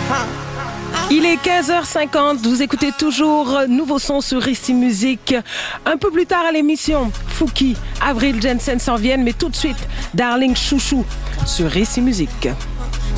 Il est 15h50, vous écoutez toujours Nouveau Son sur Ici Musique. Un peu plus tard à l'émission, Fouki, Avril Jensen s'en viennent, mais tout de suite, Darling Chouchou sur Ici Musique.